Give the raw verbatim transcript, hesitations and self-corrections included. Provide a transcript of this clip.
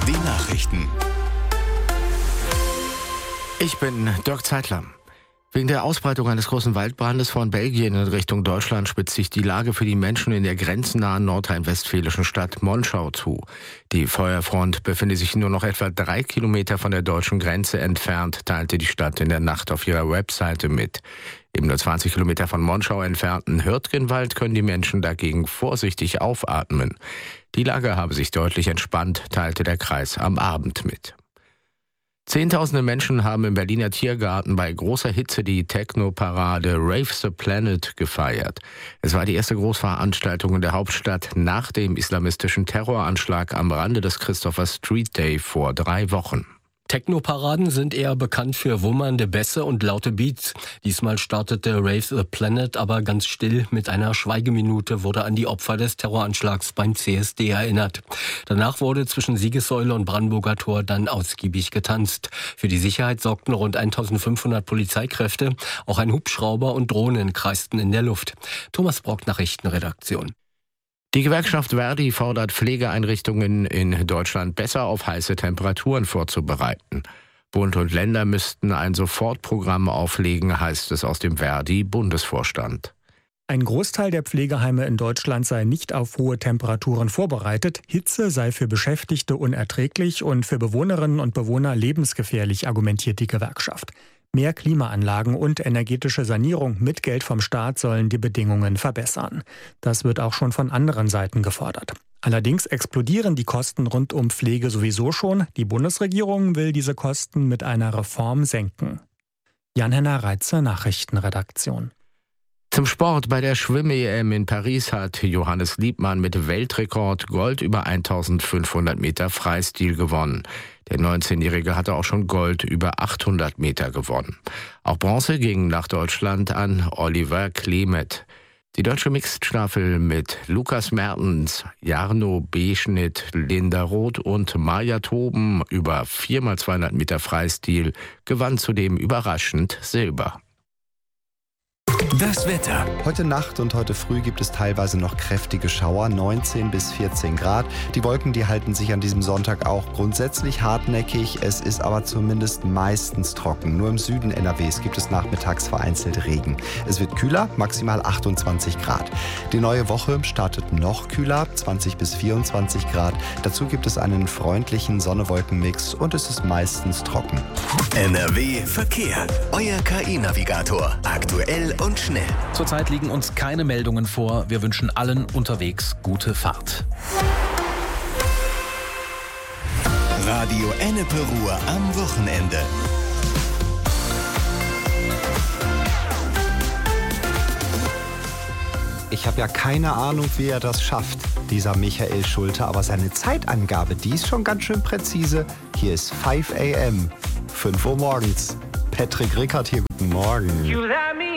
Die Nachrichten. Ich bin Dirk Zeitler. Wegen der Ausbreitung eines großen Waldbrandes von Belgien in Richtung Deutschland spitzt sich die Lage für die Menschen in der grenznahen nordrhein-westfälischen Stadt Monschau zu. Die Feuerfront befindet sich nur noch etwa drei Kilometer von der deutschen Grenze entfernt, teilte die Stadt in der Nacht auf ihrer Webseite mit. Im nur zwanzig Kilometer von Monschau entfernten Hürtgenwald können die Menschen dagegen vorsichtig aufatmen. Die Lage habe sich deutlich entspannt, teilte der Kreis am Abend mit. Zehntausende Menschen haben im Berliner Tiergarten bei großer Hitze die Techno-Parade Rave the Planet gefeiert. Es war die erste Großveranstaltung in der Hauptstadt nach dem islamistischen Terroranschlag am Rande des Christopher Street Day vor drei Wochen. Techno-Paraden sind eher bekannt für wummernde Bässe und laute Beats. Diesmal startete Rave the Planet aber ganz still. Mit einer Schweigeminute wurde an die Opfer des Terroranschlags beim C S D erinnert. Danach wurde zwischen Siegessäule und Brandenburger Tor dann ausgiebig getanzt. Für die Sicherheit sorgten rund eintausendfünfhundert Polizeikräfte. Auch ein Hubschrauber und Drohnen kreisten in der Luft. Thomas Brock, Nachrichtenredaktion. Die Gewerkschaft Verdi fordert Pflegeeinrichtungen in Deutschland besser auf heiße Temperaturen vorzubereiten. Bund und Länder müssten ein Sofortprogramm auflegen, heißt es aus dem Verdi-Bundesvorstand. Ein Großteil der Pflegeheime in Deutschland sei nicht auf hohe Temperaturen vorbereitet. Hitze sei für Beschäftigte unerträglich und für Bewohnerinnen und Bewohner lebensgefährlich, argumentiert die Gewerkschaft. Mehr Klimaanlagen und energetische Sanierung mit Geld vom Staat sollen die Bedingungen verbessern. Das wird auch schon von anderen Seiten gefordert. Allerdings explodieren die Kosten rund um Pflege sowieso schon. Die Bundesregierung will diese Kosten mit einer Reform senken. Jan-Henner Reitze, Nachrichtenredaktion. Zum Sport: Bei der Schwimm-E M in Paris hat Johannes Liebmann mit Weltrekord Gold über eintausendfünfhundert Meter Freistil gewonnen. Der neunzehnjährige hatte auch schon Gold über achthundert Meter gewonnen. Auch Bronze ging nach Deutschland an Oliver Klemet. Die deutsche Mixed-Staffel mit Lukas Mertens, Jarno Beschnitt, Linda Roth und Maja Toben über vier mal zweihundert Meter Freistil gewann zudem überraschend Silber. Das Wetter. Heute Nacht und heute früh gibt es teilweise noch kräftige Schauer, neunzehn bis vierzehn Grad. Die Wolken, die halten sich an diesem Sonntag auch grundsätzlich hartnäckig. Es ist aber zumindest meistens trocken. Nur im Süden N R Ws gibt es nachmittags vereinzelt Regen. Es wird kühler, maximal achtundzwanzig Grad. Die neue Woche startet noch kühler, zwanzig bis vierundzwanzig Grad. Dazu gibt es einen freundlichen Sonne-Wolken-Mix und es ist meistens trocken. N R W Verkehr. Euer K I-Navigator. Aktuell und schnell. Zurzeit liegen uns keine Meldungen vor. Wir wünschen allen unterwegs gute Fahrt. Radio Ennepe Ruhr am Wochenende. Ich habe ja keine Ahnung, wie er das schafft, dieser Michael Schulte. Aber seine Zeitangabe, die ist schon ganz schön präzise. Hier ist fünf a m, fünf Uhr morgens. Patrick Rickert hier, guten Morgen.